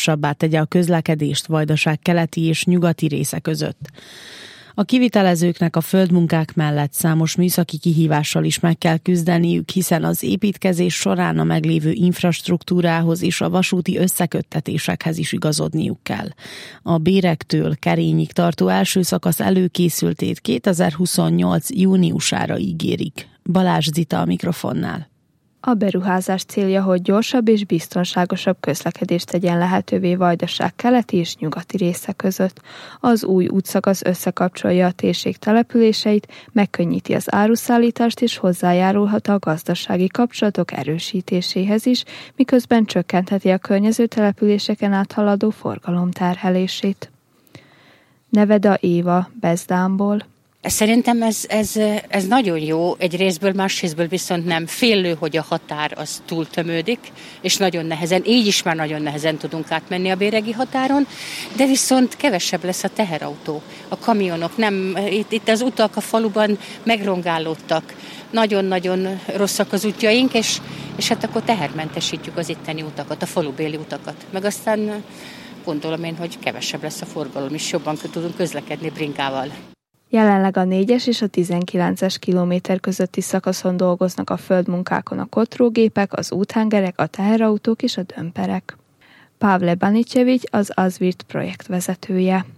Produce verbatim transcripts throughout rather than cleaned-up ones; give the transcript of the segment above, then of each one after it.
biztonságosabbá tegye a közlekedést Vajdaság keleti és nyugati része között. A kivitelezőknek a földmunkák mellett számos műszaki kihívással is meg kell küzdeniük, hiszen az építkezés során a meglévő infrastruktúrához és a vasúti összeköttetésekhez is igazodniuk kell. A Bérektől Kerényig tartó első szakasz előkészültét kétezer-huszonnyolc júniusára ígérik. Balázs Zita a mikrofonnál. A beruházás célja, hogy gyorsabb és biztonságosabb közlekedést tegyen lehetővé Vajdaság keleti és nyugati része között. Az új útszakasz összekapcsolja a térség településeit, megkönnyíti az áruszállítást és hozzájárulhat a gazdasági kapcsolatok erősítéséhez is, miközben csökkentheti a környező településeken áthaladó forgalom terhelését. Neveda Éva, Bezdámból. Szerintem ez, ez, ez nagyon jó, egy részből, más részből viszont nem. Félő, hogy a határ az túltömődik, és nagyon nehezen, így is már nagyon nehezen tudunk átmenni a béregi határon, de viszont kevesebb lesz a teherautó, a kamionok. Nem, itt, itt az utak a faluban megrongálódtak, nagyon-nagyon rosszak az útjaink, és, és hát akkor tehermentesítjük az itteni utakat, a falubéli utakat. Meg aztán gondolom én, hogy kevesebb lesz a forgalom, és jobban tudunk közlekedni bringával. Jelenleg a négyes és a tizenkilences kilométer közötti szakaszon dolgoznak a földmunkákon a kotrógépek, az úthengerek, a teherautók és a dömperek. Pavle Banicevic az Azvirt projekt vezetője.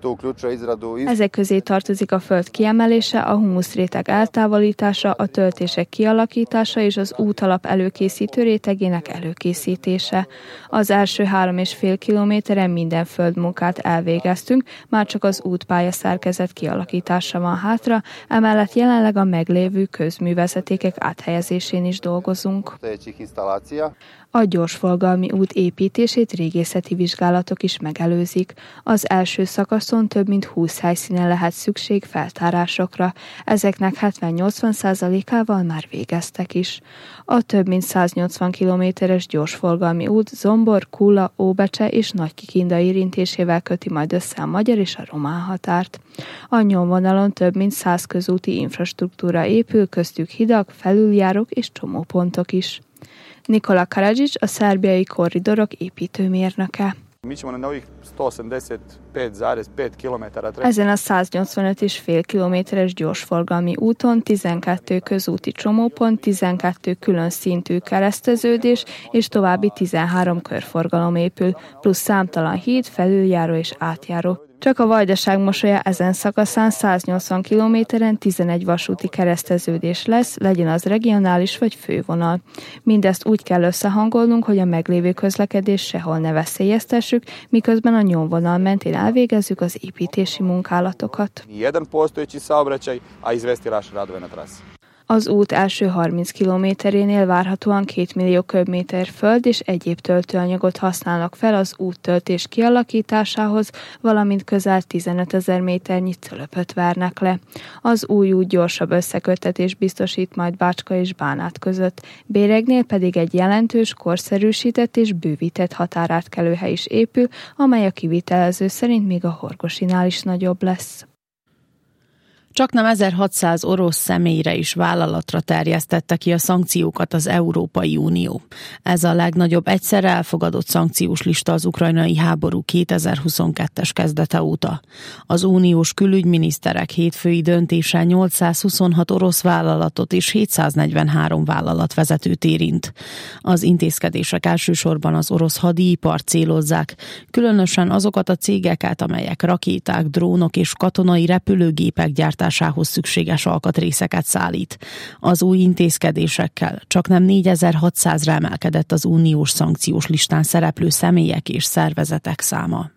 Ezek közé tartozik a föld kiemelése, a humuszréteg eltávolítása, a töltések kialakítása és az útalap előkészítő rétegének előkészítése. Az első három és fél kilométeren minden földmunkát elvégeztünk, már csak az útpálya szerkezet kialakítása van hátra, emellett jelenleg a meglévő közművezetékek áthelyezésén is dolgozunk. A gyorsforgalmi út építését régészeti vizsgálatok is megelőzik. Az első szakaszon több mint húsz helyszínen lehet szükség feltárásokra. Ezeknek hetven-nyolcvan százalékával már végeztek is. A több mint száznyolcvan kilométeres gyorsforgalmi út Zombor, Kula, Óbecse és Nagykikinda érintésével köti majd össze a magyar és a román határt. A nyomvonalon több mint száz közúti infrastruktúra épül, köztük hidak, felüljárók és csomópontok is. Nikola Karadžić, a szerbiai korridorok építőmérnöke. Ezen a száznyolcvanöt egész öt kilométeres gyorsforgalmi úton tizenkettő közúti csomópont, tizenkettő külön szintű kereszteződés és további tizenhárom körforgalom épül, plusz számtalan híd, felüljáró és átjáró. Csak a Vajdaság mosolya ezen szakaszán száznyolcvan kilométeren tizenegy vasúti kereszteződés lesz, legyen az regionális vagy fővonal. Mindezt úgy kell összehangolnunk, hogy a meglévő közlekedés sehol ne veszélyeztessük, miközben a nyomvonal mentén elvégezzük az építési munkálatokat. Az út első harminc kilométerénél várhatóan két millió köbméter föld és egyéb töltőanyagot használnak fel az úttöltés kialakításához, valamint közel tizenötezer méternyi cölöpöt vernek le. Az új út gyorsabb összeköttetés biztosít majd Bácska és Bánát között. Béregnél pedig egy jelentős, korszerűsített és bővített határátkelőhely is épül, amely a kivitelező szerint még a Horgosinál is nagyobb lesz. Csaknem ezerhatszáz orosz személyre és vállalatra terjesztette ki a szankciókat az Európai Unió. Ez a legnagyobb egyszerre elfogadott szankciós lista az ukrajnai háború kétezer-huszonkettes kezdete óta. Az uniós külügyminiszterek hétfői döntése nyolcszázhuszonhat orosz vállalatot és hétszáznegyvenhárom vállalatvezetőt érint. Az intézkedések elsősorban az orosz hadipart célozzák, különösen azokat a cégeket, amelyek rakéták, drónok és katonai repülőgépek gyártásához szükséges alkatrészeket szállít. Az új intézkedésekkel csaknem négyezer-hatszázra emelkedett az uniós szankciós listán szereplő személyek és szervezetek száma.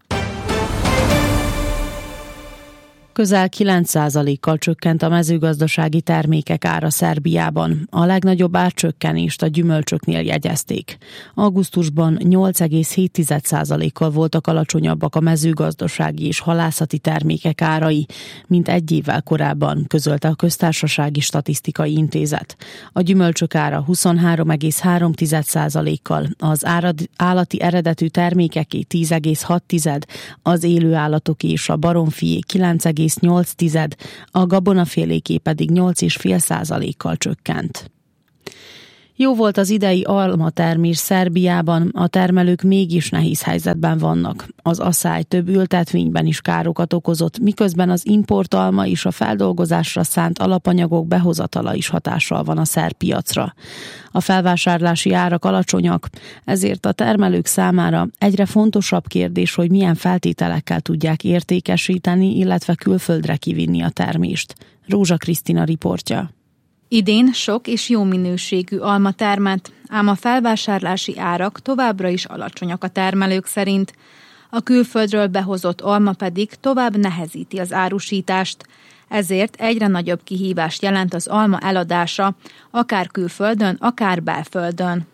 Közel kilenc százalékkal csökkent a mezőgazdasági termékek ára Szerbiában. A legnagyobb árcsökkenést a gyümölcsöknél jegyezték. Augusztusban nyolc egész hét százalékkal voltak alacsonyabbak a mezőgazdasági és halászati termékek árai, mint egy évvel korábban, közölte a Köztársasági Statisztikai Intézet. A gyümölcsök ára huszonhárom egész három százalékkal, az árad, állati eredetű termékeké tíz egész hat, az élőállatoké és a baromfié kilenc egész nyolc, a gabonaféléké pedig nyolc egész öt százalékkal csökkent. Jó volt az idei almatermés Szerbiában, a termelők mégis nehéz helyzetben vannak. Az aszály több ültetvényben is károkat okozott, miközben az importalma és a feldolgozásra szánt alapanyagok behozatala is hatással van a szerb piacra. A felvásárlási árak alacsonyak, ezért a termelők számára egyre fontosabb kérdés, hogy milyen feltételekkel tudják értékesíteni, illetve külföldre kivinni a termést. Rózsa Krisztina riportja. Idén sok és jó minőségű alma termett, ám a felvásárlási árak továbbra is alacsonyak a termelők szerint. A külföldről behozott alma pedig tovább nehezíti az árusítást, ezért egyre nagyobb kihívást jelent az alma eladása, akár külföldön, akár belföldön.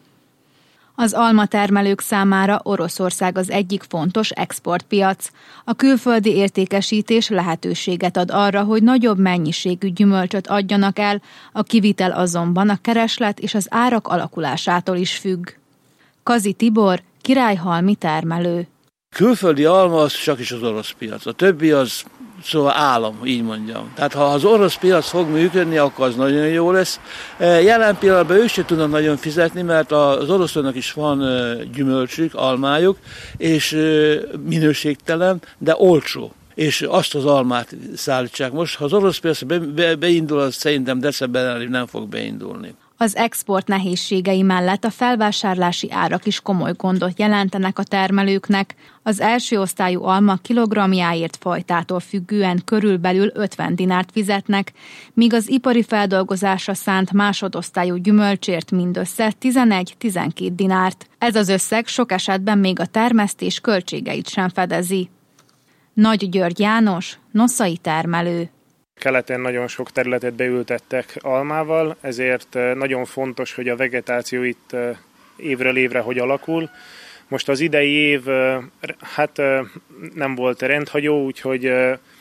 Az almatermelők számára Oroszország az egyik fontos exportpiac. A külföldi értékesítés lehetőséget ad arra, hogy nagyobb mennyiségű gyümölcsöt adjanak el, a kivitel azonban a kereslet és az árak alakulásától is függ. Kazi Tibor, királyhalmi termelő. Külföldi alma az csak is az orosz piac, a többi az szóval állam, így mondjam. Tehát ha az orosz piac fog működni, akkor az nagyon jó lesz. Jelen pillanatban ők sem tudnak nagyon fizetni, mert az oroszoknak is van gyümölcsük, almájuk, és minőségtelen, de olcsó. És azt az almát szállítsák most. Ha az orosz piac be, be, beindul, az szerintem decemberben nem fog beindulni. Az export nehézségei mellett a felvásárlási árak is komoly gondot jelentenek a termelőknek. Az első osztályú alma kilogramjáért fajtától függően körülbelül ötven dinárt fizetnek, míg az ipari feldolgozásra szánt másodosztályú gyümölcsért mindössze tizenegy-tizenkét dinárt. Ez az összeg sok esetben még a termesztés költségeit sem fedezi. Nagy György János, noszai termelő. Keleten nagyon sok területet beültettek almával, ezért nagyon fontos, hogy a vegetáció itt évről évre hogy alakul. Most az idei év hát nem volt rendhagyó, úgyhogy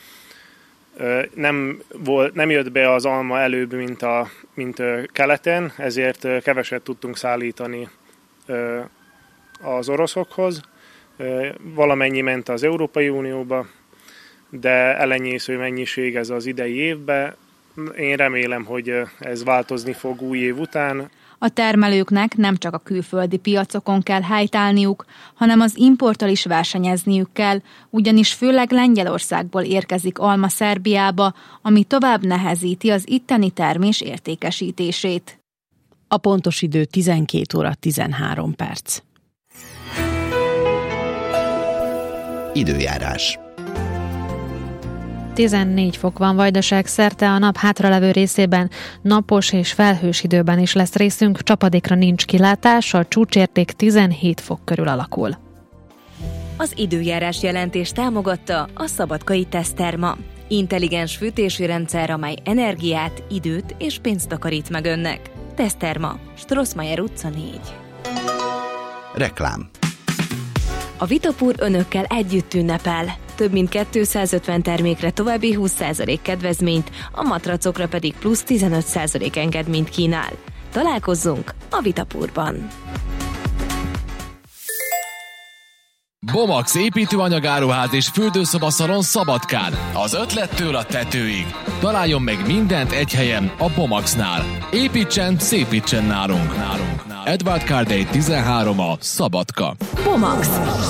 nem, volt, nem jött be az alma előbb, mint, a, mint keleten, ezért keveset tudtunk szállítani az oroszokhoz. Valamennyi ment az Európai Unióba, de elenyésző mennyiség ez az idei évben. Én remélem, hogy ez változni fog új év után. A termelőknek nem csak a külföldi piacokon kell helytállniuk, hanem az importtal is versenyezniük kell, ugyanis főleg Lengyelországból érkezik alma Szerbiába, ami tovább nehezíti az itteni termés értékesítését. A pontos idő tizenkét óra tizenhárom perc. Időjárás. tizennégy fok van Vajdaság szerte, a nap hátralevő részében napos és felhős időben is lesz részünk, csapadékra nincs kilátás, a csúcsérték tizenhét fok körül alakul. Az időjárás jelentés támogatta a Szabadkai Teszterma. Intelligens fűtési rendszer, amely energiát, időt és pénzt takarít meg önnek. Teszterma, Strossmayer utca négy. Reklám. A Vitapur önökkel együtt ünnepel. Több mint kétszázötven termékre további húsz százalék kedvezményt, a matracokra pedig plusz tizenöt százalék engedményt kínál. Találkozzunk a Vitapurban! Bomax építőanyagáruház és fürdőszobaszalon Szabadkán. Az ötlettől a tetőig. Találjon meg mindent egy helyen, a Bomaxnál. Építsen, szépítsen nálunk. nálunk. Edward Cardey tizenhárom a Szabadka. Bomax.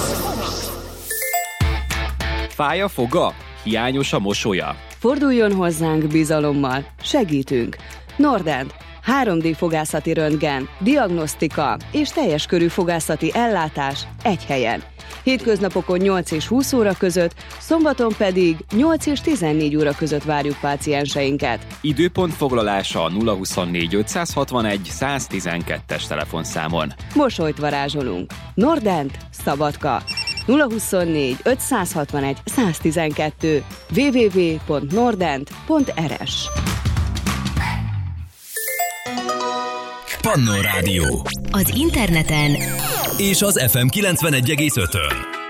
Fáj a foga? Hiányos a mosolya? Forduljon hozzánk bizalommal. Segítünk. Nordent. három dé fogászati röntgen, diagnosztika és teljes körű fogászati ellátás egy helyen. Hétköznapokon nyolc és húsz óra között, szombaton pedig nyolc és tizennégy óra között várjuk pácienseinket. Időpont foglalása a nulla huszonnégy ötszázhatvanegy száztizenkettes telefonszámon. Mosolyt varázsolunk. Nordent, Szabadka. nulla huszonnégy ötszázhatvanegy száztizenkettő double-u double-u double-u pont nordent pont r s. Pannó Rádió. Az interneten és az ef em kilencvenegy egész ötön.